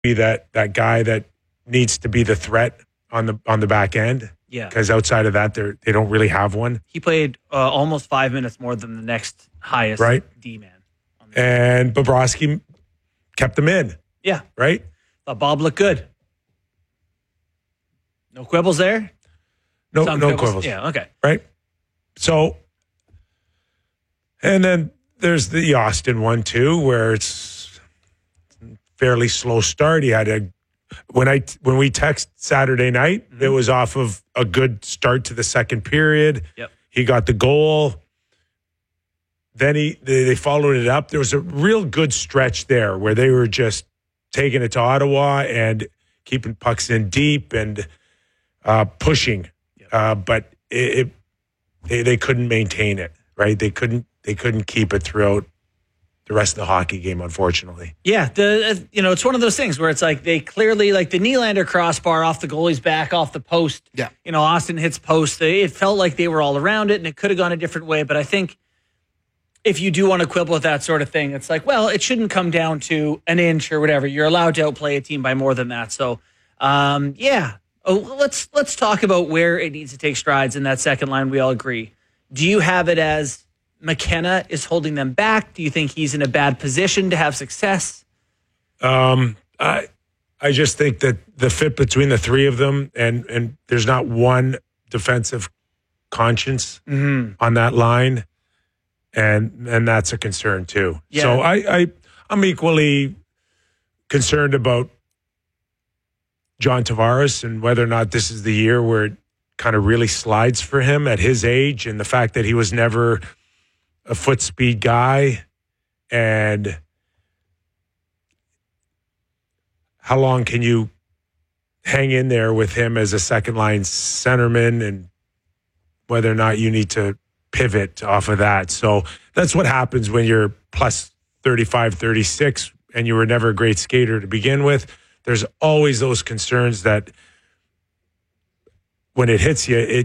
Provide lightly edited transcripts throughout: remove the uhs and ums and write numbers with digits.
be that guy that needs to be the threat on the back end. Yeah. Because outside of that, they don't really have one. He played almost 5 minutes more than the next highest D-man. And Bobrovsky kept them in. Yeah. Right? Thought Bob looked good. No quibbles there? No quibbles. Yeah, okay. Right? So, and then there's the Austin one too, where it's fairly slow start. He had when we text Saturday night, it was off of a good start to the second period. Yep. He got the goal. Then they followed it up. There was a real good stretch there where they were just taking it to Ottawa and keeping pucks in deep and pushing. Yep. But they couldn't maintain it, right? They couldn't keep it throughout the rest of the hockey game, unfortunately. Yeah, it's one of those things where it's like they clearly, like the Nylander crossbar off the goalie's back, off the post. Yeah. Austin hits post. It felt like they were all around it, and it could have gone a different way. But I think if you do want to quibble with that sort of thing, it's like, well, it shouldn't come down to an inch or whatever. You're allowed to outplay a team by more than that. So, yeah. Oh, let's talk about where it needs to take strides in that second line. We all agree. Do you have it as McKenna is holding them back? Do you think he's in a bad position to have success? I just think that the fit between the three of them, and there's not one defensive conscience on that line, and that's a concern too. Yeah. So I'm equally concerned about John Tavares and whether or not this is the year where it kind of really slides for him at his age, and the fact that he was never a foot speed guy, and how long can you hang in there with him as a second line centerman, and whether or not you need to pivot off of that. So that's what happens when you're plus 35, 36 and you were never a great skater to begin with. There's always those concerns that when it hits you,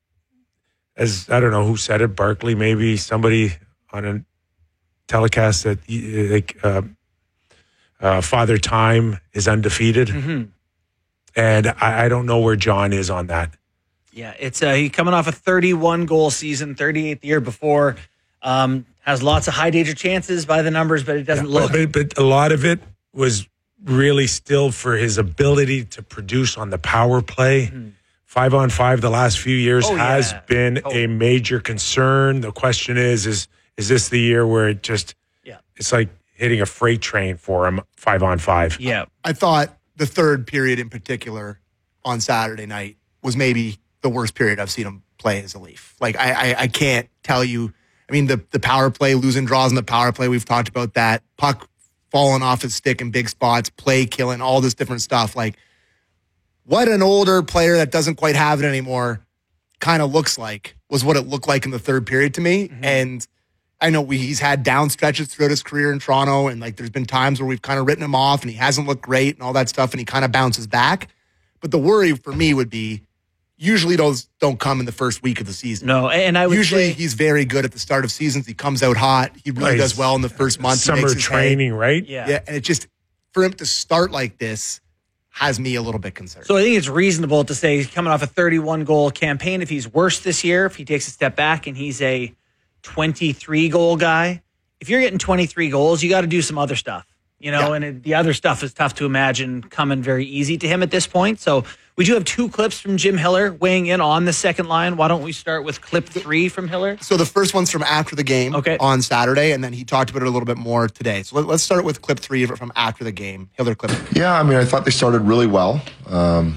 as I don't know who said it, Barkley, maybe somebody on a telecast, that Father Time is undefeated. Mm-hmm. And I don't know where John is on that. Yeah, it's he coming off a 31-goal season, 38th the year before. Has lots of high danger chances by the numbers, but it doesn't look. But a lot of it was really still for his ability to produce on the power play. Mm-hmm. 5-on-5 the last few years has been a major concern. The question is this the year where it just, it's like hitting a freight train for him 5-on-5? Yeah. I thought the third period in particular on Saturday night was maybe the worst period I've seen him play as a Leaf. Like, I can't tell you. I mean, the power play, losing draws in the power play, we've talked about that. Puck falling off his stick in big spots, play killing, all this different stuff. Like, what an older player that doesn't quite have it anymore kind of looks like was what it looked like in the third period to me. Mm-hmm. And I know he's had down stretches throughout his career in Toronto, and like there's been times where we've kind of written him off and he hasn't looked great and all that stuff, and he kind of bounces back. But the worry for me would be usually those don't come in the first week of the season. No, and I would usually say he's very good at the start of seasons. He comes out hot. He really does well in the first month. Summer training, right? Yeah. And it just, for him to start like this has me a little bit concerned. So I think it's reasonable to say he's coming off a 31-goal campaign. If he's worse this year, if he takes a step back and he's a 23-goal guy, if you're getting 23 goals, you got to do some other stuff, and the other stuff is tough to imagine coming very easy to him at this point. So we do have two clips from Jim Hiller weighing in on the second line. Why don't we start with clip 3 from Hiller? So the first one's from after the game on Saturday, and then he talked about it a little bit more today. So let's start with clip 3 from after the game. Hiller clip. Yeah, I mean, I thought they started really well. And,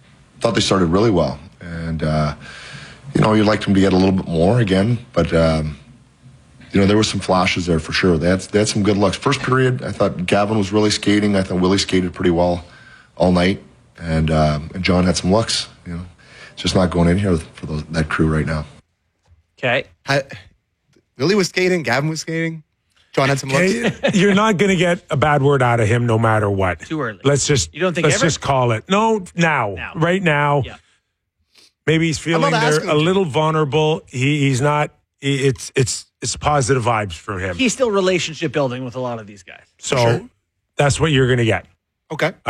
you'd like them to get a little bit more again, but there were some flashes there for sure. They had some good looks. First period, I thought Gavin was really skating. I thought Willie skated pretty well all night. And John had some looks. It's just not going in here for that crew right now. Okay. Willie was skating. Gavin was skating. John had some looks. You're not going to get a bad word out of him no matter what. Too early. You don't think let's just call it. No, now. Right now. Yeah. Maybe he's feeling they're a little vulnerable. He's not. It's positive vibes for him. He's still relationship building with a lot of these guys. So that's what you're going to get. Okay.